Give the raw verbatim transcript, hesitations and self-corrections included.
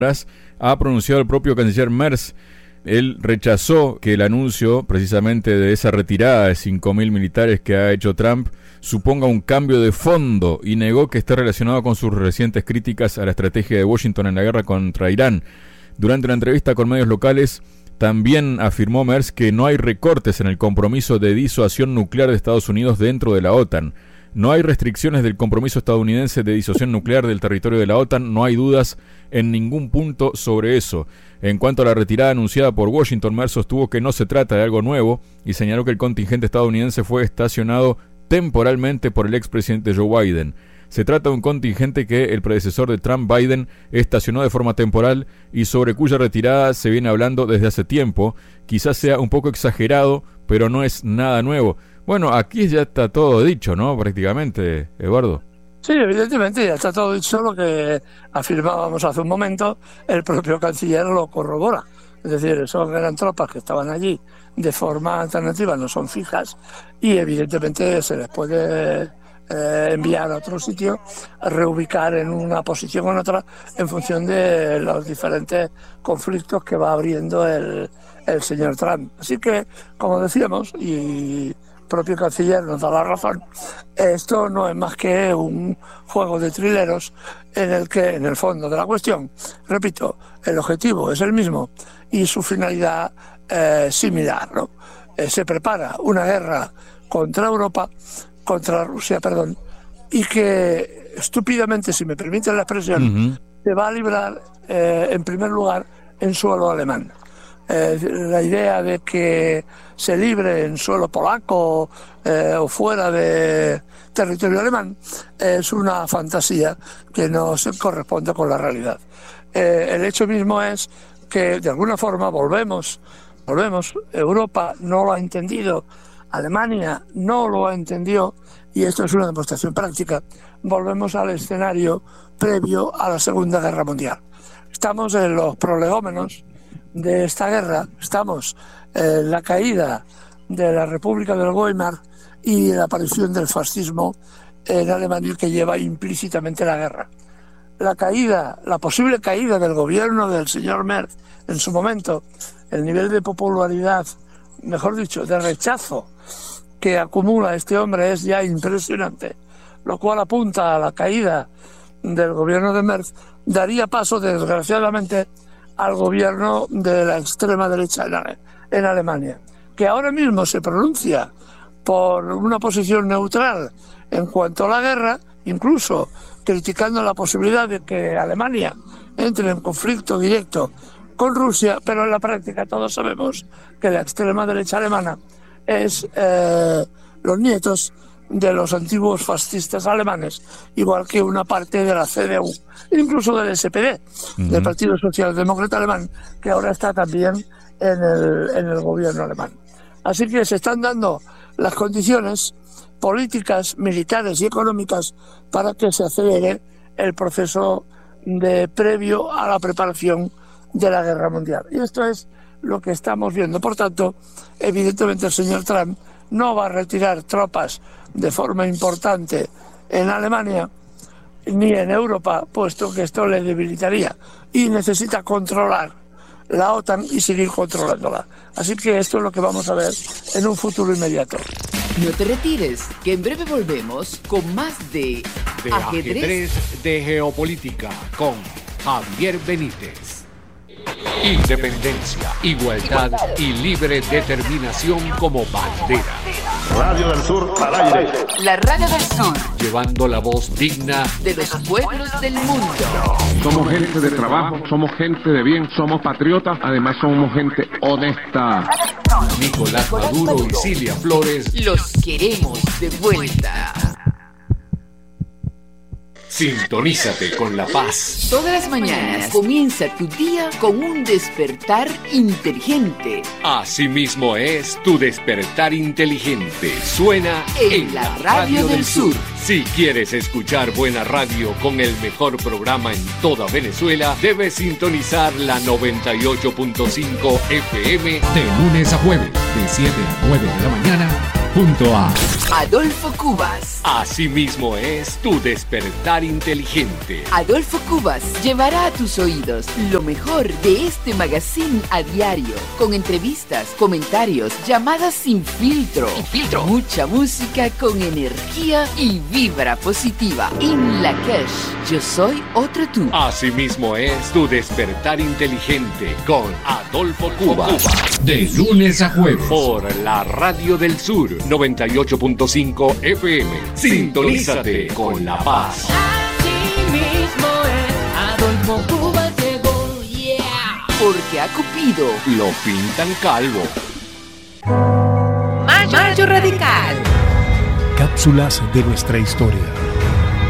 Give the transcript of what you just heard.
ha pronunciado el propio canciller Merz. Él rechazó que el anuncio precisamente de esa retirada de cinco mil militares que ha hecho Trump suponga un cambio de fondo y negó que esté relacionado con sus recientes críticas a la estrategia de Washington en la guerra contra Irán. Durante una entrevista con medios locales, también afirmó Merz que no hay recortes en el compromiso de disuasión nuclear de Estados Unidos dentro de la OTAN. No hay restricciones del compromiso estadounidense de disuasión nuclear del territorio de la OTAN, no hay dudas en ningún punto sobre eso. En cuanto a la retirada anunciada por Washington, Merz sostuvo que no se trata de algo nuevo y señaló que el contingente estadounidense fue estacionado temporalmente por el expresidente Joe Biden. Se trata de un contingente que el predecesor de Trump, Biden, estacionó de forma temporal y sobre cuya retirada se viene hablando desde hace tiempo. Quizás sea un poco exagerado, pero no es nada nuevo. Bueno, aquí ya está todo dicho, ¿no? Prácticamente, Eduardo. Sí, evidentemente ya está todo dicho. Lo que afirmábamos hace un momento, el propio canciller lo corrobora. Es decir, son eran tropas que estaban allí de forma alternativa, no son fijas, y evidentemente se les puede eh, enviar a otro sitio, a reubicar en una posición o en otra, en función de los diferentes conflictos que va abriendo el, el señor Trump. Así que, como decíamos, y propio canciller nos da la razón, esto no es más que un juego de trileros en el que, en el fondo de la cuestión, repito, el objetivo es el mismo y su finalidad eh, similar, ¿no? Eh, se prepara una guerra contra Europa, contra Rusia, perdón, y que estúpidamente, si me permiten la expresión, uh-huh. se va a librar eh, en primer lugar en suelo alemán. Eh, la idea de que se libre en suelo polaco eh, o fuera de territorio alemán es una fantasía que no se corresponde con la realidad. Eh, el hecho mismo es que de alguna forma volvemos, volvemos, Europa no lo ha entendido, Alemania no lo ha entendido, y esto es una demostración práctica. Volvemos al escenario previo a la Segunda Guerra Mundial. Estamos en los prolegómenos de esta guerra, estamos en la caída de la República del Weimar y la aparición del fascismo en Alemania, que lleva implícitamente la guerra. La caída, la posible caída del gobierno del señor Merz en su momento, el nivel de popularidad, mejor dicho, de rechazo que acumula este hombre es ya impresionante, lo cual apunta a la caída del gobierno de Merz, daría paso, desgraciadamente, al gobierno de la extrema derecha en Alemania, que ahora mismo se pronuncia por una posición neutral en cuanto a la guerra, incluso criticando la posibilidad de que Alemania entre en conflicto directo con Rusia, pero en la práctica todos sabemos que la extrema derecha alemana es eh, los nietos de los antiguos fascistas alemanes, igual que una parte de la C D U, incluso del S P D, uh-huh. del Partido Socialdemócrata Alemán, que ahora está también en el, en el gobierno alemán. Así que se están dando las condiciones políticas, militares y económicas para que se acelere el proceso de previo a la preparación de la guerra mundial. Y esto es lo que estamos viendo. Por tanto, evidentemente el señor Trump no va a retirar tropas de forma importante en Alemania ni en Europa, puesto que esto le debilitaría, y necesita controlar la OTAN y seguir controlándola. Así que esto es lo que vamos a ver en un futuro inmediato. No te retires, que en breve volvemos con más de, de ajedrez. ajedrez de geopolítica con Javier Benítez. Independencia, igualdad y libre determinación como bandera. Radio del Sur al aire. La Radio del Sur. Llevando la voz digna de los pueblos del mundo. Somos gente de trabajo, somos gente de bien, somos patriotas, además somos gente honesta. Nicolás Maduro y Cilia Flores. Los queremos de vuelta. Sintonízate con La Paz. Todas las mañanas comienza tu día con un despertar inteligente. Asimismo es tu despertar inteligente. Suena en, en la Radio, radio del Sur. Si quieres escuchar buena radio con el mejor programa en toda Venezuela, debes sintonizar la noventa y ocho punto cinco F M de lunes a jueves, de siete a nueve de la mañana. junto a Adolfo Cubas. Así mismo es tu despertar inteligente. Adolfo Cubas llevará a tus oídos lo mejor de este magazine a diario, con entrevistas, comentarios, llamadas sin filtro, sin filtro, mucha música con energía y vibra positiva. En la Cash, yo soy otro tú. Así mismo es tu despertar inteligente con Adolfo Cubas. de lunes a jueves Por la Radio del Sur noventa y ocho punto cinco F M. Sintonízate con La Paz. Así mismo es, Adolfo Cubas llegó, yeah. Porque a Cupido Lo pintan calvo. Mayo Radical. Cápsulas de nuestra historia.